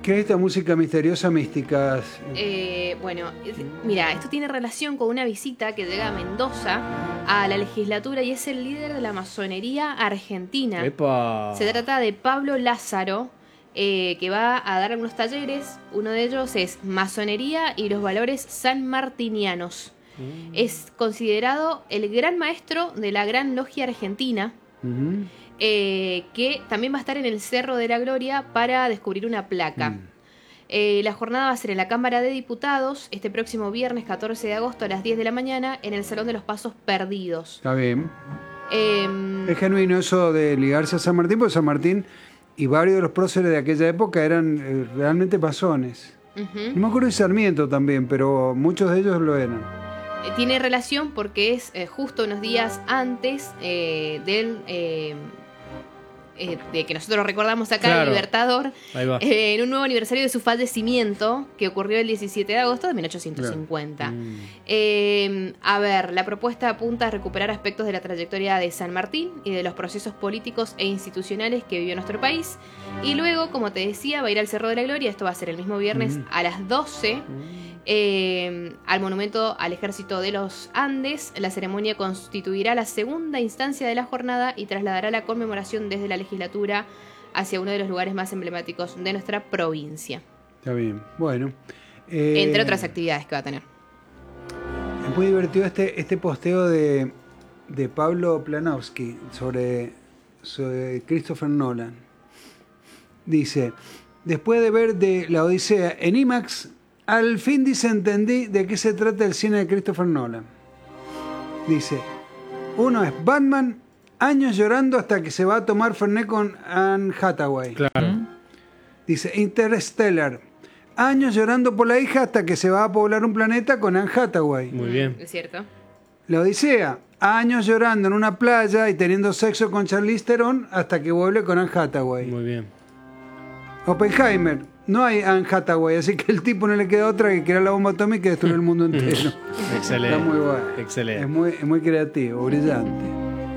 ¿Qué es esta música misteriosa mística? Bueno, mira, esto tiene relación con una visita que llega a Mendoza a la legislatura y es el líder de la masonería argentina. ¡Epa! Se trata de Pablo Lázaro, que va a dar algunos talleres. Uno de ellos es Masonería y los valores sanmartinianos. Es considerado el gran maestro de la Gran Logia Argentina. Que también va a estar en el Cerro de la Gloria para descubrir una placa. La jornada va a ser en la Cámara de Diputados este próximo viernes 14 de agosto a las 10 de la mañana en el Salón de los Pasos Perdidos. Está bien. Es genuino eso de ligarse a San Martín, porque San Martín y varios de los próceres de aquella época eran realmente masones. No me acuerdo de Sarmiento también, pero muchos de ellos lo eran. Tiene relación porque es justo unos días antes de que nosotros recordamos acá, claro, el Libertador, en un nuevo aniversario de su fallecimiento, que ocurrió el 17 de agosto de 1850. A ver, la propuesta apunta a recuperar aspectos de la trayectoria de San Martín y de los procesos políticos e institucionales que vivió nuestro país. Y luego, como te decía, va a ir al Cerro de la Gloria. Esto va a ser el mismo viernes a las 12. Al monumento al Ejército de los Andes. La ceremonia constituirá la segunda instancia de la jornada y trasladará la conmemoración desde la legislatura hacia uno de los lugares más emblemáticos de nuestra provincia. Está bien, bueno. Entre otras actividades que va a tener. Es muy divertido este posteo de Pablo Planowski sobre Christopher Nolan. Dice: después de ver de La Odisea en IMAX, al fin entendí de qué se trata el cine de Christopher Nolan. Dice: uno es Batman, años llorando hasta que se va a tomar Fernet con Anne Hathaway. Claro. Dice Interstellar, años llorando por la hija hasta que se va a poblar un planeta con Anne Hathaway. Muy bien. Es cierto. La Odisea, años llorando en una playa y teniendo sexo con Charlize Theron hasta que vuelve con Anne Hathaway. Muy bien. Oppenheimer, no hay Anne Hathaway, así que el tipo no le queda otra que crear la bomba atómica y destruir el mundo entero. Excelente. Está muy bueno. Excelente. Es muy creativo, brillante.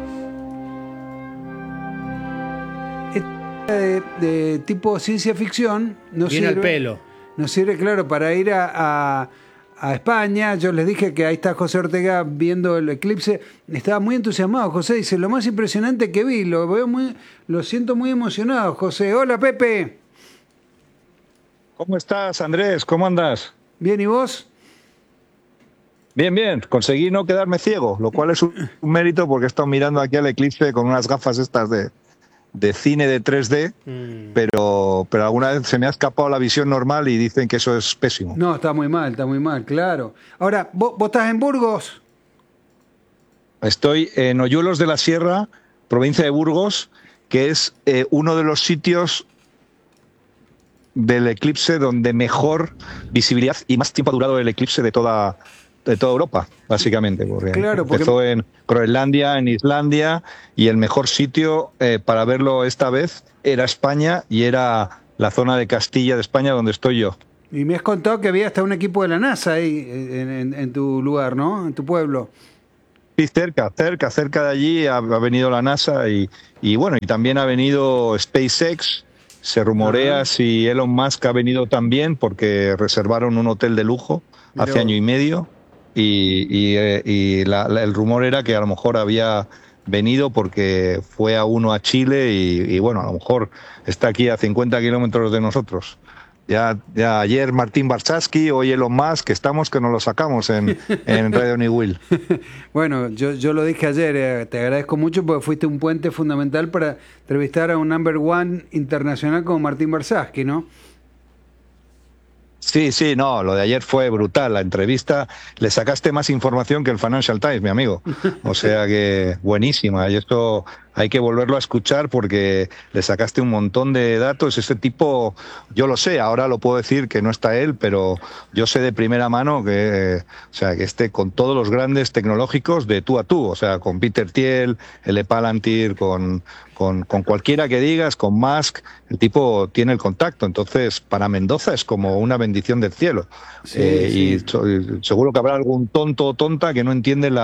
De tipo ciencia ficción no viene sirve, al pelo. nos sirve, claro, para ir a España. Yo les dije que ahí está José Ortega viendo el eclipse. Estaba muy entusiasmado, José. Dice: lo más impresionante que vi. Lo siento muy emocionado, José. Hola, Pepe. ¿Cómo estás, Andrés? ¿Cómo andas? Bien, ¿y vos? Bien, bien. Conseguí no quedarme ciego, lo cual es un mérito porque he estado mirando aquí al eclipse con unas gafas estas de cine de 3D, pero alguna vez se me ha escapado la visión normal y dicen que eso es pésimo. No, está muy mal, claro. Ahora, ¿vos estás en Burgos? Estoy en Hoyuelos de la Sierra, provincia de Burgos, que es uno de los sitios del eclipse donde mejor visibilidad y más tiempo ha durado el eclipse de toda Europa, básicamente. Porque empezó en Groenlandia, en Islandia, y el mejor sitio para verlo esta vez era España y era la zona de Castilla de España donde estoy yo. Y me has contado que había hasta un equipo de la NASA ahí en tu lugar, ¿no? En tu pueblo. Sí, cerca de allí ha venido la NASA y bueno, y también ha venido SpaceX. Se rumorea si Elon Musk ha venido también porque reservaron un hotel de lujo hace año y medio y el rumor era que a lo mejor había venido porque fue a uno a Chile y bueno, a lo mejor está aquí a 50 kilómetros de nosotros. Ya ayer Martín Barczewski, hoy Elon Musk, estamos que nos lo sacamos en Radio New Will. Bueno, yo lo dije ayer, te agradezco mucho porque fuiste un puente fundamental para entrevistar a un number one internacional como Martín Barczewski, ¿no? Sí, no, lo de ayer fue brutal. La entrevista, le sacaste más información que el Financial Times, mi amigo. O sea que buenísima. Y esto hay que volverlo a escuchar porque le sacaste un montón de datos. Ese tipo, yo lo sé, ahora lo puedo decir que no está él, pero yo sé de primera mano que esté con todos los grandes tecnológicos de tú a tú. O sea, con Peter Thiel, L. Palantir, con cualquiera que digas, con Musk, el tipo tiene el contacto. Entonces, para Mendoza es como una bendición del cielo. Y seguro que habrá algún tonto o tonta que no entiende la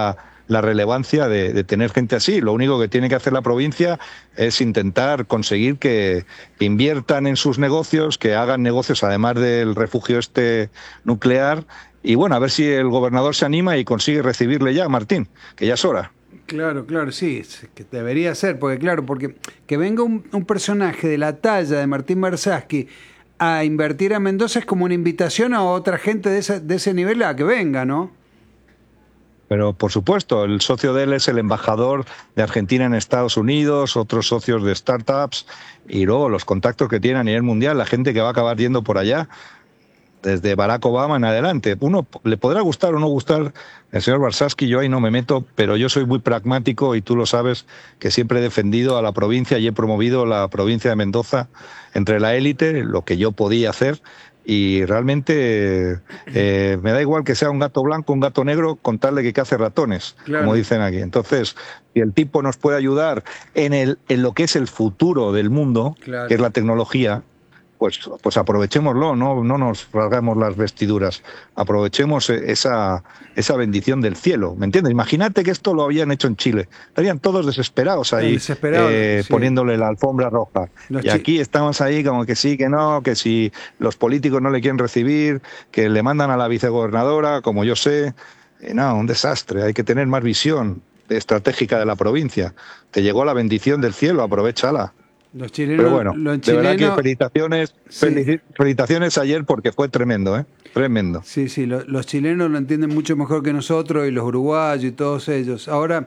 la relevancia de tener gente así. Lo único que tiene que hacer la provincia es intentar conseguir que inviertan en sus negocios, que hagan negocios además del refugio nuclear, y bueno, a ver si el gobernador se anima y consigue recibirle ya, Martín, que ya es hora. Claro, sí, que debería ser, porque que venga un personaje de la talla de Martín Bersasky a invertir a Mendoza es como una invitación a otra gente de ese nivel a que venga, ¿no? Pero por supuesto, el socio de él es el embajador de Argentina en Estados Unidos, otros socios de startups, y luego los contactos que tiene a nivel mundial, la gente que va a acabar yendo por allá, desde Barack Obama en adelante. Uno le podrá gustar o no gustar el señor Bersasky, yo ahí no me meto, pero yo soy muy pragmático y tú lo sabes que siempre he defendido a la provincia y he promovido la provincia de Mendoza entre la élite, lo que yo podía hacer, y realmente me da igual que sea un gato blanco, un gato negro, con tal de que cace ratones, claro, como dicen aquí. Entonces, si el tipo nos puede ayudar en lo que es el futuro del mundo, claro, que es la tecnología, pues aprovechémoslo, no nos rasgamos las vestiduras, aprovechemos esa bendición del cielo, ¿me entiendes? Imagínate que esto lo habían hecho en Chile, estarían todos desesperados ahí, sí, poniéndole la alfombra roja. Y aquí estamos ahí como que sí, que no, que si los políticos no le quieren recibir, que le mandan a la vicegobernadora, como yo sé, no, un desastre, hay que tener más visión estratégica de la provincia. Te llegó la bendición del cielo, aprovéchala. Los chilenos, pero bueno, de verdad que felicitaciones, sí, felicitaciones ayer porque fue tremendo, tremendo. Sí, los chilenos lo entienden mucho mejor que nosotros y los uruguayos y todos ellos. Ahora,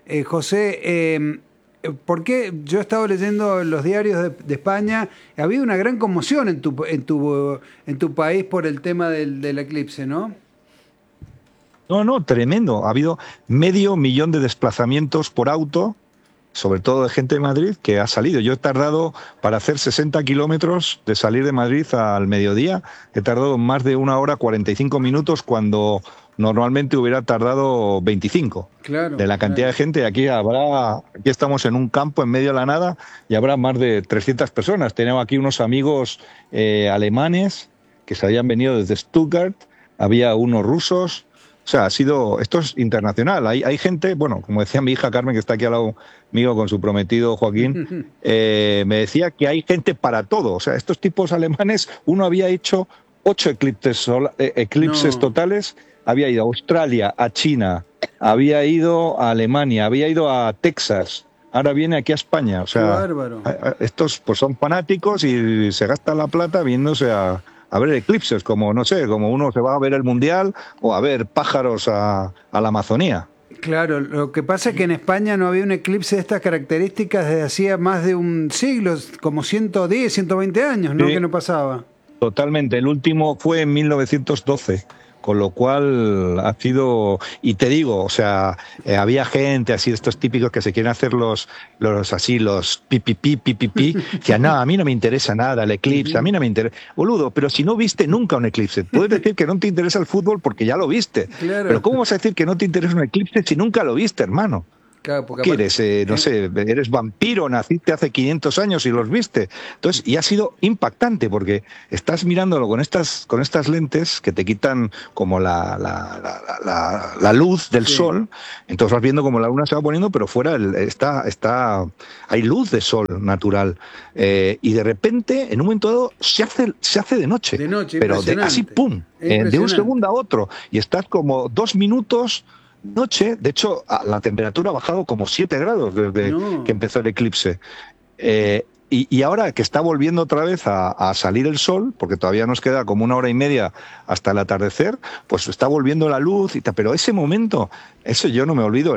José, ¿por qué? Yo he estado leyendo los diarios de España, ha habido una gran conmoción en tu país por el tema del eclipse, ¿no? No, tremendo. Ha habido 500.000 de desplazamientos por auto, sobre todo de gente de Madrid, que ha salido. Yo he tardado, para hacer 60 kilómetros de salir de Madrid al mediodía, he tardado más de 1 hora 45 minutos cuando normalmente hubiera tardado 25. Claro, de la cantidad de gente. Aquí estamos en un campo en medio de la nada y habrá más de 300 personas. Tenemos aquí unos amigos alemanes que se habían venido desde Stuttgart, había unos rusos. O sea, esto es internacional. Hay gente, bueno, como decía mi hija Carmen, que está aquí al lado mío con su prometido Joaquín, me decía que hay gente para todo. O sea, estos tipos alemanes, uno había hecho 8 eclipses totales, había ido a Australia, a China, había ido a Alemania, había ido a Texas, ahora viene aquí a España. O sea, estos pues son fanáticos y se gastan la plata viéndose a ver eclipses, como no sé, como uno se va a ver el Mundial o a ver pájaros a la Amazonía. Claro, lo que pasa es que en España no había un eclipse de estas características desde hacía más de un siglo, como 110, 120 años, ¿no? Sí, que no pasaba. Totalmente, el último fue en 1912. Con lo cual ha sido, y te digo, o sea, había gente así de estos típicos que se quieren hacer los pipipi, que no, a mí no me interesa nada el eclipse, a mí no me interesa. Boludo, pero si no viste nunca un eclipse, puedes decir que no te interesa el fútbol porque ya lo viste. Claro. Pero ¿cómo vas a decir que no te interesa un eclipse si nunca lo viste, hermano? Claro, ¿qué eres? No sé, eres vampiro, naciste hace 500 años y los viste. Entonces, y ha sido impactante porque estás mirándolo con estas lentes que te quitan como la luz del sol, entonces vas viendo como la luna se va poniendo, pero fuera hay luz de sol natural. Y de repente, en un momento dado, se hace de noche. De noche, pero así, pum, de un segundo a otro. Y estás como 2 minutos... noche, de hecho la temperatura ha bajado como 7 grados desde que empezó el eclipse, y ahora que está volviendo otra vez a salir el sol, porque todavía nos queda como 1 hora y media hasta el atardecer, pues está volviendo la luz, pero ese momento, eso yo no me olvido.